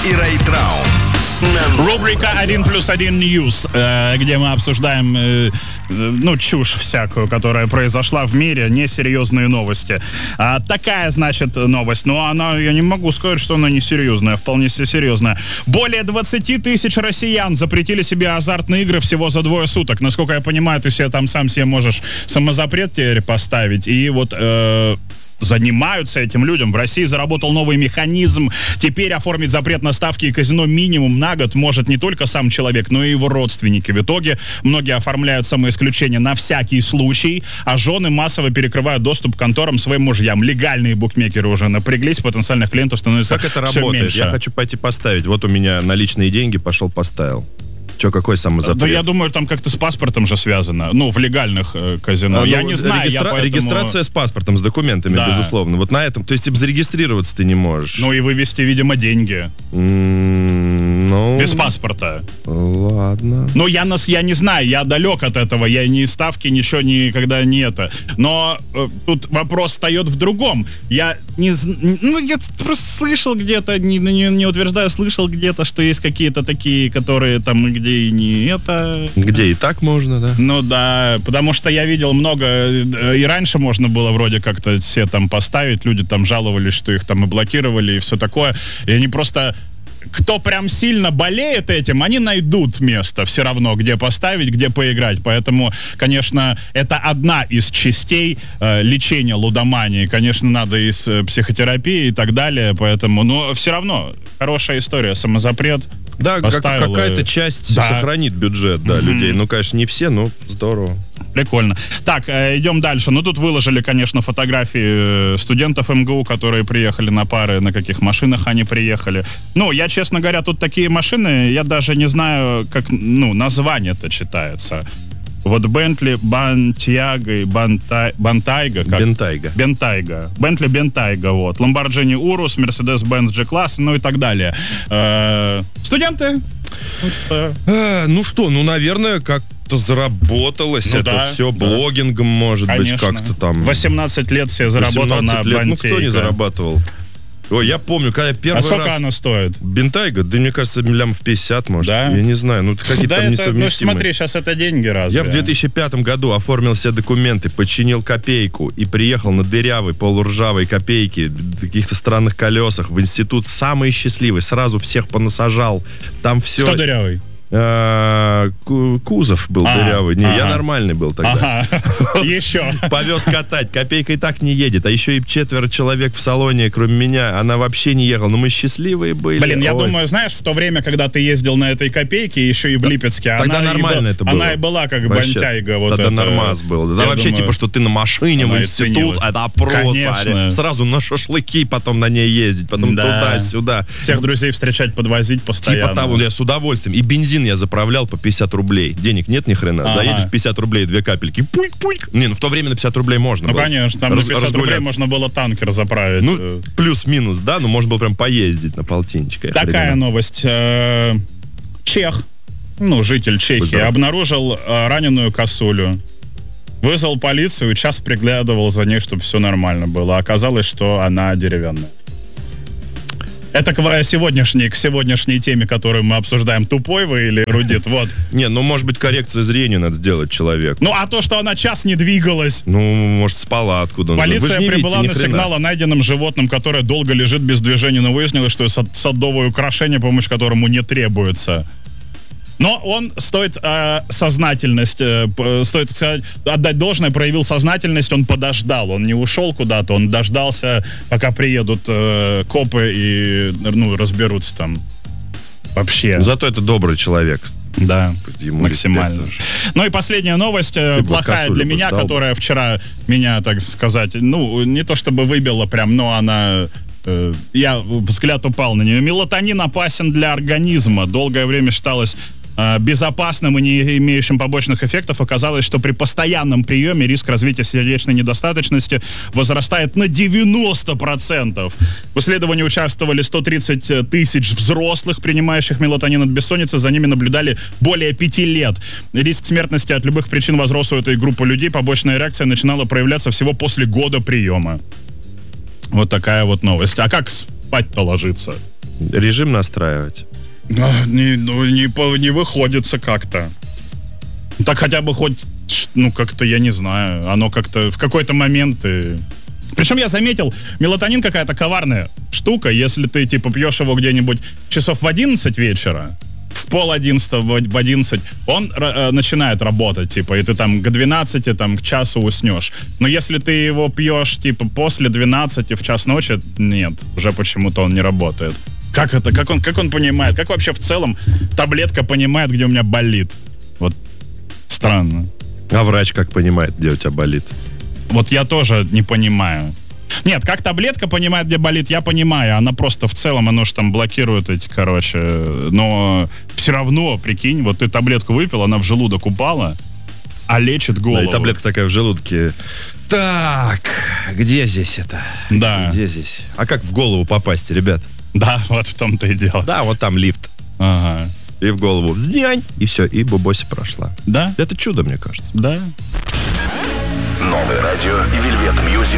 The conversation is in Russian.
Райтраун. Рубрика «1+1 News», где мы обсуждаем, чушь всякую, которая произошла в мире, несерьезные новости. Такая, значит, новость. Но я не могу сказать, что она несерьезная, вполне серьезная. Более 20 тысяч россиян запретили себе азартные игры всего за 2 суток. Насколько я понимаю, ты себе там сам себе можешь самозапрет теперь поставить. И вот... занимаются этим людям. В России заработал новый механизм. Теперь оформить запрет на ставки и казино минимум на год может не только сам человек, но и его родственники. В итоге многие оформляют самоисключение на всякий случай, а жены массово перекрывают доступ к конторам своим мужьям. Легальные букмекеры уже напряглись, потенциальных клиентов становится все меньше. Как это все работает? меньше. Я хочу пойти поставить. Вот у меня наличные деньги, пошел поставил. Че, какой самозапрет? Да, я думаю, там как-то с паспортом же связано. В легальных казино. Я не знаю, Регистрация с паспортом, с документами, да. Безусловно. Вот на этом. То есть зарегистрироваться ты не можешь. И вывести, видимо, деньги. Без паспорта. Ладно. Я не знаю, я далек от этого. Я ни ставки, ничего никогда не это. Но тут вопрос встает в другом. Я просто слышал где-то, не утверждаю, слышал где-то, что есть какие-то такие, которые там, где и не это... Где и так можно, да? Да, потому что я видел много, и раньше можно было вроде как-то все там поставить, люди там жаловались, что их там и блокировали, и все такое, и они просто... Кто прям сильно болеет этим, они найдут место все равно, где поставить, где поиграть. Поэтому, конечно, это одна из частей лечения лудомании. Конечно, надо из психотерапии и так далее. Поэтому, но все равно хорошая история, самозапрет. Да, какая-то часть сохранит бюджет, людей. Конечно, не все, но здорово. Прикольно. Так, идем дальше. Тут выложили, конечно, фотографии студентов МГУ, которые приехали на пары, на каких машинах они приехали. Я, честно говоря, тут такие машины, я даже не знаю, как, название-то читается. Вот Бентли, Бантайга, Бентли Бентайга, вот. Ламборджини Урус, Мерседес-Бенц G-класс, и так далее. Студенты? Наверное, как-то заработалось это все. Блогингом, может быть, как-то там. 18 лет все заработал на Бантайга. Кто не зарабатывал? Ой, я помню, когда я первый раз... А сколько она стоит? Бентайга? Да, мне кажется, лям в 50, может. Да? Я не знаю, какие-то там несовместимые. Смотри, сейчас это деньги разве? Я в 2005 году оформил все документы, подчинил копейку и приехал на дырявой, полуржавой копейке, каких-то странных колесах в институт, самый счастливый, сразу всех понасажал. Там все... Кто дырявый? Кузов был дырявый. Я нормальный был тогда. Еще. Повез катать. Копейка и так не едет. А еще и 4 человек в салоне, кроме меня. Она вообще не ехала. Но мы счастливые были. Я думаю, знаешь, в то время, когда ты ездил на этой копейке, еще и в Липецке, тогда нормально это было. Она и была как Бантайга. Тогда нормас был. Да вообще, что ты на машине в институт, это просто сразу на шашлыки потом на ней ездить, потом туда-сюда. Всех друзей встречать, подвозить постоянно. Типа того, я с удовольствием. И бензин я заправлял по 50 рублей. Денег нет ни хрена. Заедешь, 50 рублей, 2 капельки. Пульк-пульк. В то время на 50 рублей можно было. Конечно, там на 50 рублей можно было танкер заправить. Плюс-минус, да, но можно было прям поездить на полтинничка. Такая новость. Чех, житель Чехии, обнаружил раненую косулю. Вызвал полицию и час приглядывал за ней, чтобы все нормально было. Оказалось, что она деревянная. Это к сегодняшней теме, которую мы обсуждаем. Тупой вы или эрудит? Вот. Может быть, коррекция зрения надо сделать человеку. А то, что она час не двигалась. Может, спала откуда. Полиция прибыла на сигнал о найденном животном, которое долго лежит без движения, но выяснилось, что это садовое украшение, помощь которому не требуется. Но он стоит сознательность, стоит сказать, отдать должное, проявил сознательность, он подождал, он не ушел куда-то, он дождался, пока приедут копы и разберутся там вообще. Зато это добрый человек. Да, максимально. И последняя новость, плохая для меня, которая вчера меня, так сказать, не то чтобы выбила прям, но она... взгляд упал на нее. Мелатонин опасен для организма. Долгое время считалось безопасным и не имеющим побочных эффектов. Оказалось, что при постоянном приеме риск развития сердечной недостаточности возрастает на 90%. В исследовании участвовали 130 тысяч взрослых, принимающих мелатонин от бессонницы. За ними наблюдали более 5 лет. Риск смертности от любых причин возрос у этой группы людей. Побочная реакция начинала проявляться всего после года приема. Вот такая вот новость. А как спать-то ложиться? Режим настраивать. Не выходится как-то. Так хотя бы хоть, ну, как-то, я не знаю, оно как-то в какой-то момент... Причем я заметил, мелатонин какая-то коварная штука, если ты, типа, пьешь его где-нибудь часов в 11 вечера, в 10:30, в 11, он начинает работать, типа, и ты там к 12, там, к часу уснешь. Но если ты его пьешь, типа, после 12, в час ночи, нет, уже почему-то он не работает. Как это? Как он понимает? Как вообще в целом таблетка понимает, где у меня болит? Вот странно. А врач как понимает, где у тебя болит? Вот я тоже не понимаю. Нет, как таблетка понимает, где болит, я понимаю. Она просто в целом, оно же там блокирует эти, короче. Но все равно, прикинь, вот ты таблетку выпил, она в желудок упала, а лечит голову. Да, и таблетка такая в желудке. Так, где здесь это? Да. Где здесь? А как в голову попасть, ребят? Да, вот в том-то и дело. Да, вот там лифт. Ага. И в голову взнянь, и все, и бубося прошла. Да? Это чудо, мне кажется. Да. Новое радио и Velvet Music